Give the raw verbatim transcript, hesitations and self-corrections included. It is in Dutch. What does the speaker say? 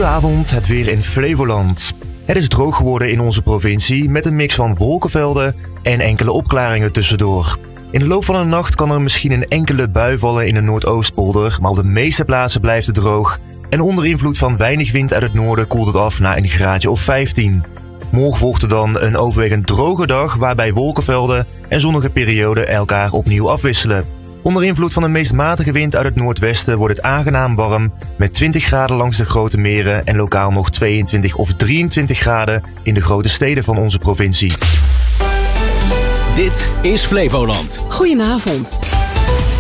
Goedenavond, het weer in Flevoland. Het is droog geworden in onze provincie met een mix van wolkenvelden en enkele opklaringen tussendoor. In de loop van de nacht kan er misschien een enkele bui vallen in de Noordoostpolder, maar op de meeste plaatsen blijft het droog. En onder invloed van weinig wind uit het noorden koelt het af naar een graadje of vijftien. Morgen volgt er dan een overwegend droge dag waarbij wolkenvelden en zonnige perioden elkaar opnieuw afwisselen. Onder invloed van een meest matige wind uit het noordwesten wordt het aangenaam warm met twintig graden langs de grote meren en lokaal nog tweeëntwintig of drieëntwintig graden in de grote steden van onze provincie. Dit is Flevoland. Goedenavond.